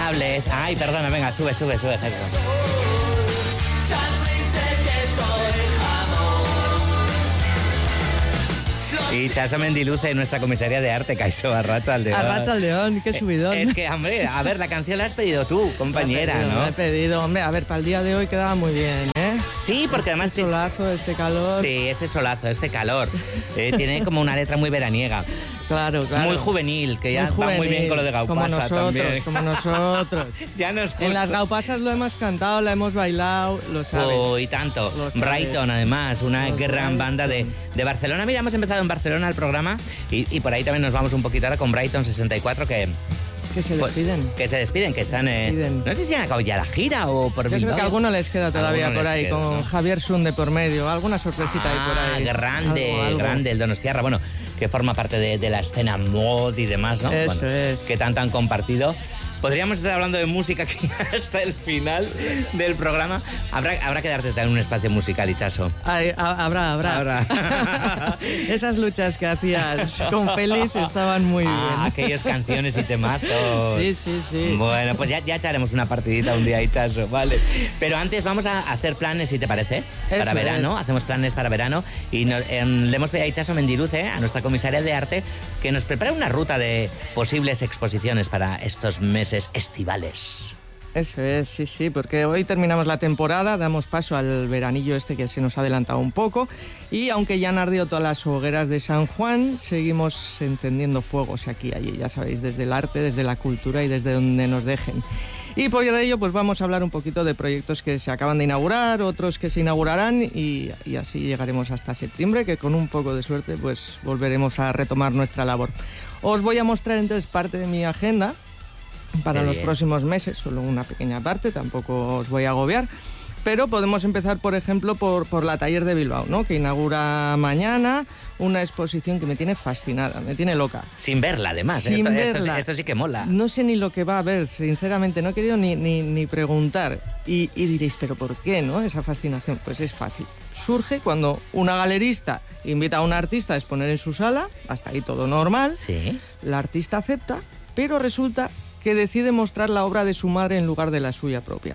Intocables. Ay, perdona, venga, sube, Jaime. Y Chaso Mendiluce, nuestra comisaria de arte, Kaixo, Arratsaldeon. Arratsaldeon, qué subidón. Es que, hombre, a ver, la canción la has pedido tú, compañera, ¿no? La he pedido, hombre, a ver, para el día de hoy quedaba muy bien, ¿eh? Sí, porque además... Este solazo, este calor. Sí, este solazo, este calor. Tiene como una letra muy veraniega. Claro. Muy juvenil, que ya va muy bien con lo de Gaupasa también. Como nosotros. Ya nos gusta. En las Gaupasas lo hemos cantado, la hemos bailado, lo sabes. Y tanto. Brighton, además, una gran banda de Barcelona. Mira, hemos empezado en Barcelona el programa y por ahí también nos vamos un poquito ahora con Brighton 64, que se despiden. Que se despiden, que están... no sé si han acabado ya la gira o por Bilbao. Yo creo que a alguno les queda todavía por ahí, con ¿no? Javier Sunde por medio. Alguna sorpresita ahí por ahí. Grande, el Donostiarra. Bueno, que forma parte de la escena mod y demás, ¿no? Eso es. Que tanto han compartido. Podríamos estar hablando de música aquí hasta el final del programa. Habrá que darte un espacio musical, Chaso. Habrá. Esas luchas que hacías con Félix estaban muy bien. Aquellas canciones y temazos. Sí. Bueno, pues ya echaremos una partidita un día, Chaso, vale. Pero antes vamos a hacer planes, si te parece, para verano. Hacemos planes para verano y le hemos pedido a Chaso Mendiluce, a nuestra comisaria de arte, que nos prepare una ruta de posibles exposiciones para estos meses estivales. Eso es, sí, porque hoy terminamos la temporada, damos paso al veranillo este que se nos ha adelantado un poco y aunque ya han ardido todas las hogueras de San Juan, seguimos encendiendo fuegos aquí y allí, ya sabéis, desde el arte, desde la cultura y desde donde nos dejen. Y por ello pues vamos a hablar un poquito de proyectos que se acaban de inaugurar, otros que se inaugurarán y así llegaremos hasta septiembre, que con un poco de suerte pues volveremos a retomar nuestra labor. Os voy a mostrar entonces parte de mi agenda para los próximos meses, solo una pequeña parte, tampoco os voy a agobiar, pero podemos empezar, por ejemplo, por la Taller de Bilbao, ¿no? Que inaugura mañana una exposición que me tiene fascinada, me tiene loca. Sin verla, además. Esto sí que mola. No sé ni lo que va a ver, sinceramente, no he querido ni preguntar. Y diréis, ¿pero por qué, no? Esa fascinación. Pues es fácil. Surge cuando una galerista invita a un artista a exponer en su sala, hasta ahí todo normal. Sí. La artista acepta, pero resulta que decide mostrar la obra de su madre en lugar de la suya propia.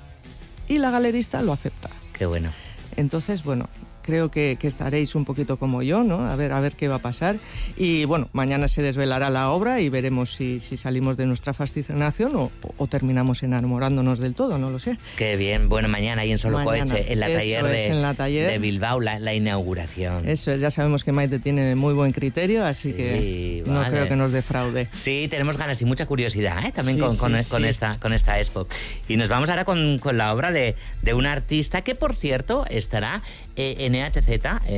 Y la galerista lo acepta. Qué bueno. Entonces, bueno, creo que estaréis un poquito como yo, ¿no? A ver qué va a pasar. Y bueno, mañana se desvelará la obra y veremos si salimos de nuestra fascinación o terminamos enamorándonos del todo, no lo sé. Qué bien. Bueno, mañana ahí en Solocoetxe, en la taller de Bilbao, la inauguración. Eso es, ya sabemos que Maite tiene muy buen criterio, así que no creo que nos defraude. Sí, tenemos ganas y mucha curiosidad, ¿eh? También con esta expo. Y nos vamos ahora con la obra de un artista que, por cierto, estará en EHZ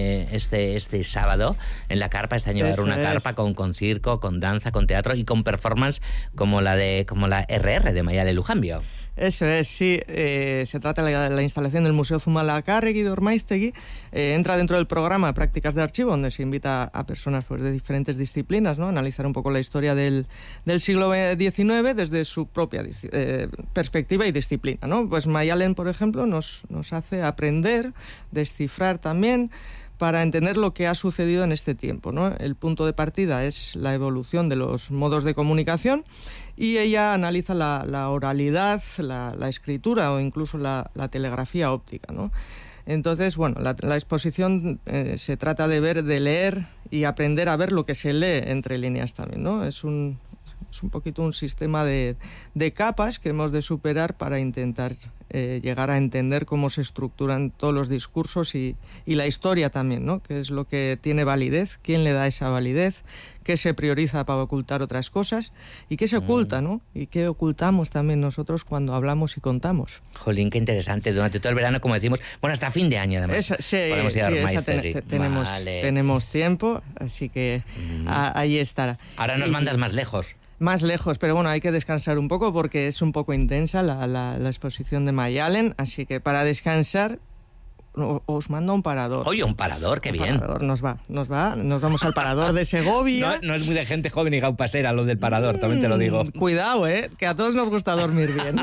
este sábado en la carpa. Este año va a haber una carpa con circo, con danza, con teatro y con performance como la RR de Mayale Lujambio. Eso es, sí. Se trata de la instalación del Museo Zumalacárregui de Ormaiztegui. Entra dentro del programa Prácticas de Archivo, donde se invita a personas pues, de diferentes disciplinas, ¿no? A analizar un poco la historia del siglo XIX desde su propia perspectiva y disciplina, ¿no? Pues Mayalen, por ejemplo, nos hace aprender, descifrar también, para entender lo que ha sucedido en este tiempo, ¿no? El punto de partida es la evolución de los modos de comunicación y ella analiza la oralidad, la escritura o incluso la telegrafía óptica, ¿no? Entonces, bueno, la exposición se trata de leer y aprender a ver lo que se lee entre líneas también, ¿no? Es un poquito un sistema de capas que hemos de superar para intentar llegar a entender cómo se estructuran todos los discursos y la historia también, ¿no? ¿Qué es lo que tiene validez? ¿Quién le da esa validez? ¿Qué se prioriza para ocultar otras cosas? ¿Y qué se oculta, no? ¿Y qué ocultamos también nosotros cuando hablamos y contamos? Jolín, qué interesante. Durante todo el verano, como decimos, bueno, hasta fin de año además. Podemos ir a Ormaiztegui. Tenemos tiempo, así que ahí estará. Ahora nos mandas más lejos. Más lejos, pero bueno, hay que descansar un poco porque es un poco intensa la exposición de Mayalen, así que para descansar os mando un parador. Oye, un parador, qué bien. Parador, nos vamos al parador de Segovia. No es muy de gente joven y gaupasera lo del parador, también te lo digo. Cuidado, que a todos nos gusta dormir bien.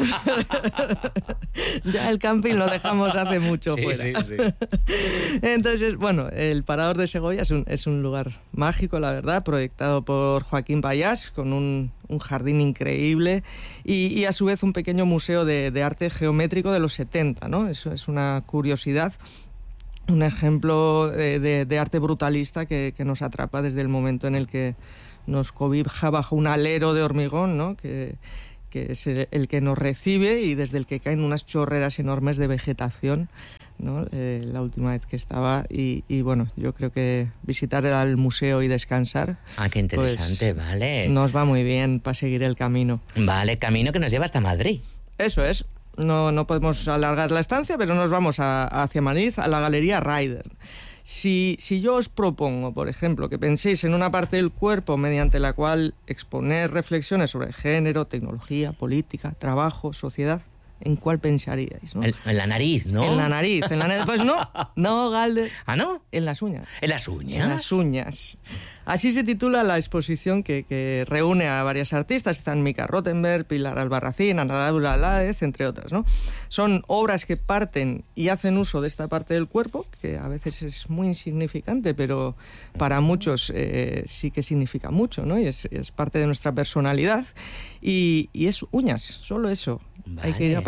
Ya el camping lo dejamos hace mucho fuera. Sí. Entonces, bueno, el parador de Segovia es un lugar mágico, la verdad, proyectado por Joaquín Payás, con un un jardín increíble y a su vez un pequeño museo de arte geométrico de los 70, ¿no? Eso es una curiosidad, un ejemplo de arte brutalista que nos atrapa desde el momento en el que nos cobija bajo un alero de hormigón, ¿no? Que es el que nos recibe y desde el que caen unas chorreras enormes de vegetación, ¿no? La última vez que estaba y bueno, yo creo que visitar el museo y descansar, qué interesante, pues, vale, nos va muy bien para seguir el camino. Vale, camino que nos lleva hasta Madrid. Eso es, no podemos alargar la estancia, pero nos vamos hacia Madrid, a la Galería Ryder. Si yo os propongo, por ejemplo, que penséis en una parte del cuerpo mediante la cual exponer reflexiones sobre género, tecnología, política, trabajo, sociedad, ¿en cuál pensaríais, no? En la nariz, ¿no? En la nariz. Pues no, Galder. ¿Ah, no? En las uñas. ¿En las uñas? En las uñas. Así se titula la exposición que reúne a varias artistas. Están Mica Rottenberg, Pilar Albarracín, Ana Laura Láez, entre otras, ¿no? Son obras que parten y hacen uso de esta parte del cuerpo, que a veces es muy insignificante, pero para muchos sí que significa mucho, ¿no? Y es parte de nuestra personalidad. Y es uñas, solo eso. Vale. Hay que ir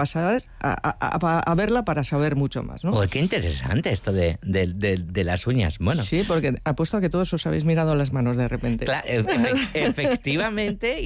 a verla para saber mucho más, ¿no? Qué interesante esto de las uñas. Bueno. Sí, porque apuesto a que todos os habéis mirado las manos de repente. Claro, efectivamente,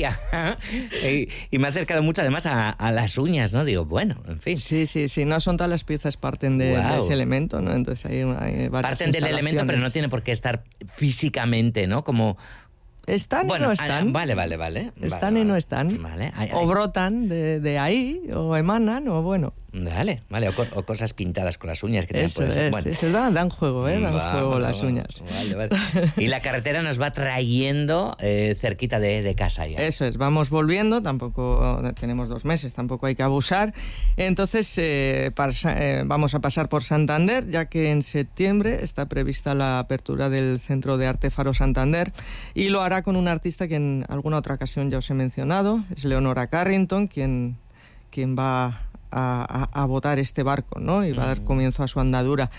y me ha acercado mucho además a las uñas, ¿no? Digo, bueno, en fin. Sí, no son todas las piezas parten de ese elemento, ¿no? Entonces hay varias parten del elemento, pero no tiene por qué estar físicamente, ¿no? Como... Están y no están. Vale. Están y no están. Vale. O brotan de ahí, o emanan, o bueno. Vale. O cosas pintadas con las uñas que también pueden ser. Bueno. Eso dan juego, dan juego las uñas. Vale. Y la carretera nos va trayendo cerquita de casa ya. Eso es, vamos volviendo, tampoco tenemos 2 meses, tampoco hay que abusar. Entonces vamos a pasar por Santander, ya que en septiembre está prevista la apertura del Centro de Arte Faro Santander y lo hará con un artista que en alguna otra ocasión ya os he mencionado, es Leonora Carrington, quien va a botar este barco, ¿no? Y va a dar comienzo a su andadura.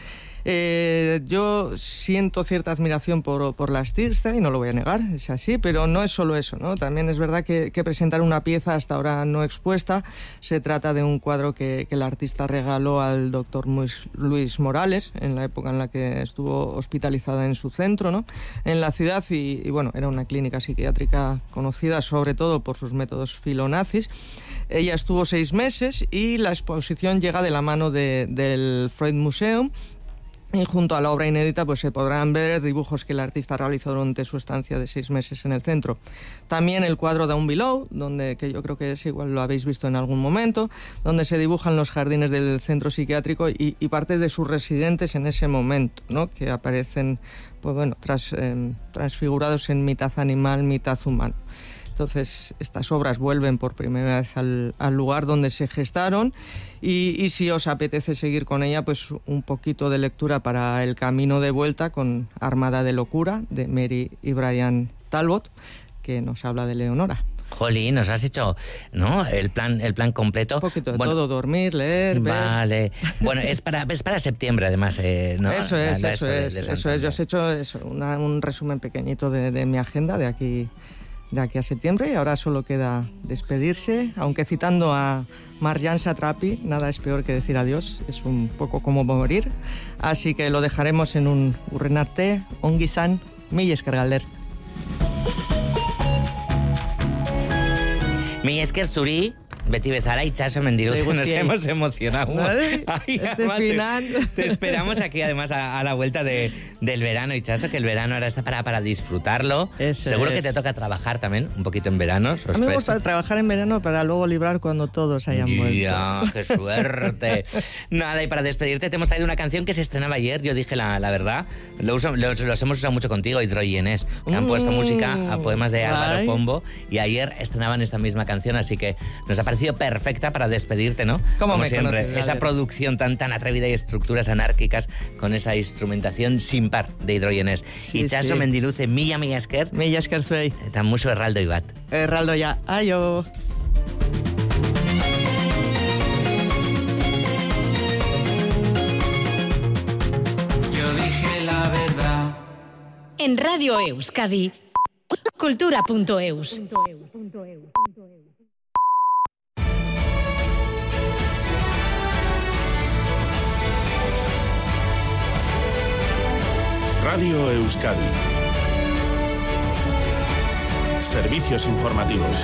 Yo siento cierta admiración por la Stirsta, y no lo voy a negar, es así, pero no es solo eso, ¿no? También es verdad que presentar una pieza hasta ahora no expuesta. Se trata de un cuadro que el artista regaló al doctor Luis Morales en la época en la que estuvo hospitalizada en su centro, ¿no? En la ciudad, y bueno, era una clínica psiquiátrica conocida sobre todo por sus métodos filonazis. Ella estuvo 6 meses y la exposición llega de la mano del Freud Museum. Y junto a la obra inédita pues se podrán ver dibujos que el artista realizó durante su estancia de 6 meses en el centro. También el cuadro Down Below, que yo creo que es, igual lo habéis visto en algún momento, donde se dibujan los jardines del centro psiquiátrico y parte de sus residentes en ese momento, ¿no? Que aparecen pues bueno, transfigurados en mitad animal, mitad humano. Entonces, estas obras vuelven por primera vez al lugar donde se gestaron y si os apetece seguir con ella, pues un poquito de lectura para El camino de vuelta con Armada de locura, de Mary y Brian Talbot, que nos habla de Leonora. Jolín, nos has hecho, ¿no? El plan completo. Un poquito de todo, dormir, leer, ver. Vale. Bueno, es para septiembre, además, ¿no? Eso es. Yo os he hecho un resumen pequeñito de mi agenda de aquí a septiembre, y ahora solo queda despedirse, aunque citando a Marjan Satrapi, nada es peor que decir adiós, es un poco como morir, así que lo dejaremos en un Urren arte, ongi izan, mila esker Galder. Mila esker zuri, beti bezala, Itxaso Mendiluz, nos hemos emocionado. Ay, final. Te esperamos aquí, además, a la vuelta del verano, Itxaso, que el verano ahora está para disfrutarlo. Seguro que te toca trabajar también, un poquito en verano. A mí me gusta trabajar en verano para luego librar cuando todos hayan vuelto. ¡Ya, qué suerte! Nada, y para despedirte te hemos traído una canción que se estrenaba ayer, yo dije la verdad. Los hemos usado mucho contigo, Hidro y Enes, que han puesto música a poemas de Álvaro Pombo, y ayer estrenaban esta misma canción, así que nos ha parecido perfecta para despedirte, ¿no? Como siempre, conoces, esa producción tan atrevida y estructuras anárquicas con esa instrumentación sin par de Hidro y Enes. Itxaso Mendiluze, mila esker. Mila esker zuei. Eta musu erraldoi bat. Erraldoia, aio. Yo dije la verdad. En Radio Euskadi, Cultura.eus. Radio Euskadi. Servicios informativos.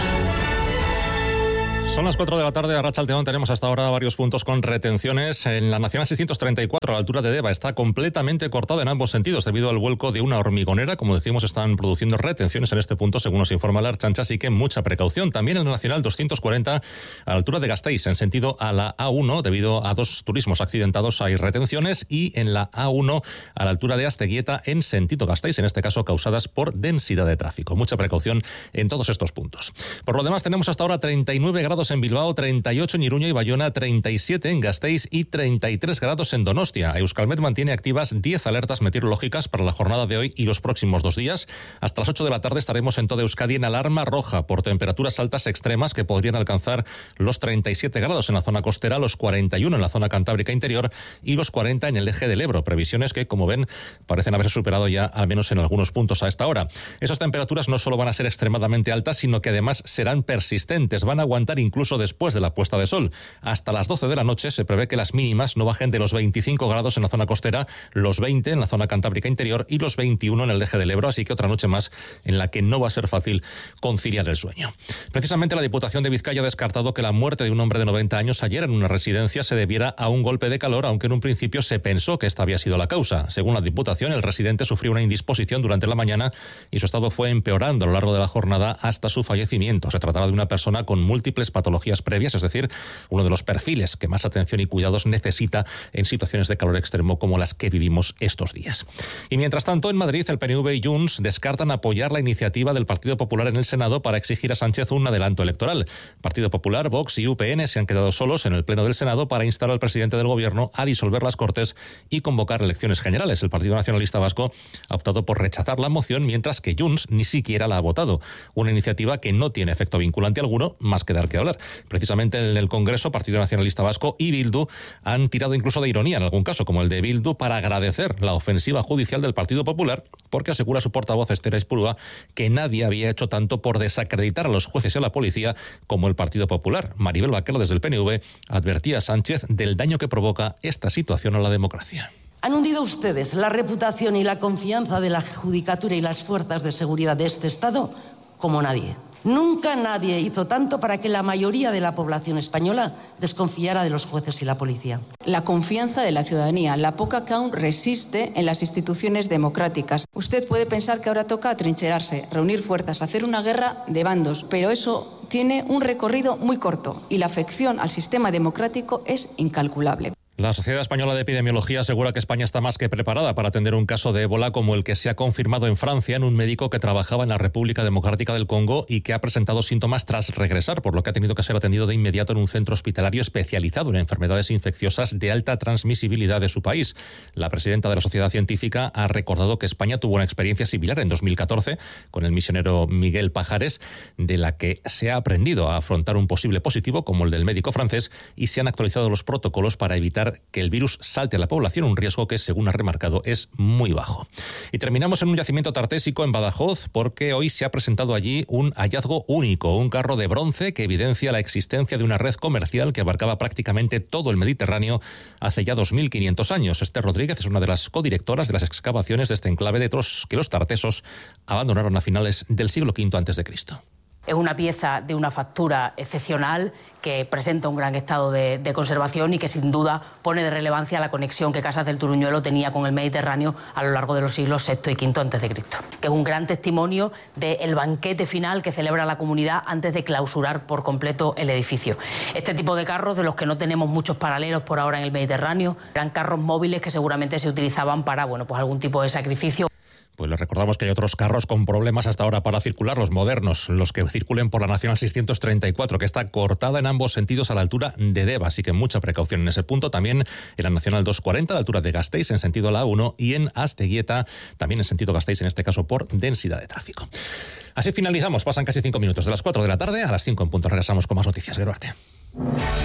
Son las 4 de la tarde, a Arratsaldeon. Tenemos hasta ahora varios puntos con retenciones. En la Nacional 634, a la altura de Deva, está completamente cortada en ambos sentidos debido al vuelco de una hormigonera. Como decimos, están produciendo retenciones en este punto, según nos informa la Ertzaintza, así que mucha precaución. También en la Nacional 240, a la altura de Gasteiz, en sentido a la A1, debido a dos turismos accidentados, hay retenciones. Y en la A1, a la altura de Asteguieta, en sentido Gasteiz, en este caso causadas por densidad de tráfico. Mucha precaución en todos estos puntos. Por lo demás, tenemos hasta ahora 39 grados en Bilbao, 38 en Iruña y Bayona, 37 en Gasteiz y 33 grados en Donostia. Euskalmet mantiene activas 10 alertas meteorológicas para la jornada de hoy y los próximos 2 días. Hasta las 8 de la tarde estaremos en toda Euskadi en alarma roja por temperaturas altas extremas que podrían alcanzar los 37 grados en la zona costera, los 41 en la zona cantábrica interior y los 40 en el eje del Ebro. Previsiones que, como ven, parecen haberse superado ya al menos en algunos puntos a esta hora. Esas temperaturas no solo van a ser extremadamente altas, sino que además serán persistentes. Van a aguantar incluso después de la puesta de sol. Hasta las 12 de la noche se prevé que las mínimas no bajen de los 25 grados en la zona costera, los 20 en la zona cantábrica interior y los 21 en el eje del Ebro, así que otra noche más en la que no va a ser fácil conciliar el sueño. Precisamente la Diputación de Vizcaya ha descartado que la muerte de un hombre de 90 años ayer en una residencia se debiera a un golpe de calor, aunque en un principio se pensó que esta había sido la causa. Según la Diputación, el residente sufrió una indisposición durante la mañana y su estado fue empeorando a lo largo de la jornada hasta su fallecimiento. Se trataba de una persona con múltiples patologías previas, es decir, uno de los perfiles que más atención y cuidados necesita en situaciones de calor extremo como las que vivimos estos días. Y mientras tanto, en Madrid, el PNV y Junts descartan apoyar la iniciativa del Partido Popular en el Senado para exigir a Sánchez un adelanto electoral. Partido Popular, Vox y UPN se han quedado solos en el Pleno del Senado para instar al presidente del Gobierno a disolver las Cortes y convocar elecciones generales. El Partido Nacionalista Vasco ha optado por rechazar la moción, mientras que Junts ni siquiera la ha votado. Una iniciativa que no tiene efecto vinculante alguno, más que dar que hablar. Precisamente en el Congreso, Partido Nacionalista Vasco y Bildu han tirado incluso de ironía en algún caso, como el de Bildu, para agradecer la ofensiva judicial del Partido Popular, porque asegura su portavoz Esther Aizpurua que nadie había hecho tanto por desacreditar a los jueces y a la policía como el Partido Popular. Maribel Vaquero, desde el PNV, advertía a Sánchez del daño que provoca esta situación a la democracia. Han hundido ustedes la reputación y la confianza de la judicatura y las fuerzas de seguridad de este Estado como nadie. Nunca nadie hizo tanto para que la mayoría de la población española desconfiara de los jueces y la policía. La confianza de la ciudadanía, la poca que aún resiste en las instituciones democráticas. Usted puede pensar que ahora toca atrincherarse, reunir fuerzas, hacer una guerra de bandos, pero eso tiene un recorrido muy corto y la afección al sistema democrático es incalculable. La Sociedad Española de Epidemiología asegura que España está más que preparada para atender un caso de ébola como el que se ha confirmado en Francia en un médico que trabajaba en la República Democrática del Congo y que ha presentado síntomas tras regresar, por lo que ha tenido que ser atendido de inmediato en un centro hospitalario especializado en enfermedades infecciosas de alta transmisibilidad de su país. La presidenta de la Sociedad Científica ha recordado que España tuvo una experiencia similar en 2014 con el misionero Miguel Pajares, de la que se ha aprendido a afrontar un posible positivo como el del médico francés y se han actualizado los protocolos para evitar que el virus salte a la población, un riesgo que, según ha remarcado, es muy bajo. Y terminamos en un yacimiento tartésico en Badajoz, porque hoy se ha presentado allí un hallazgo único, un carro de bronce que evidencia la existencia de una red comercial que abarcaba prácticamente todo el Mediterráneo hace ya 2500 años. Esther Rodríguez es una de las codirectoras de las excavaciones de este enclave de Tros que los tartesos abandonaron a finales del siglo V a.C. Es una pieza de una factura excepcional que presenta un gran estado de conservación y que sin duda pone de relevancia la conexión que Casas del Turuñuelo tenía con el Mediterráneo a lo largo de los siglos VI y V a.C., que es un gran testimonio del banquete final que celebra la comunidad antes de clausurar por completo el edificio. Este tipo de carros, de los que no tenemos muchos paralelos por ahora en el Mediterráneo, eran carros móviles que seguramente se utilizaban para pues algún tipo de sacrificio. Pues les recordamos que hay otros carros con problemas hasta ahora para circular, los modernos, los que circulen por la Nacional 634, que está cortada en ambos sentidos a la altura de Deva, así que mucha precaución en ese punto. También en la Nacional 240, a la altura de Gasteiz, en sentido a la A1, y en Asteguieta, también en sentido Gasteiz, en este caso por densidad de tráfico. Así finalizamos, pasan casi 5 minutos de las 4 de la tarde, a las 5 en punto regresamos con más noticias. Geruarte.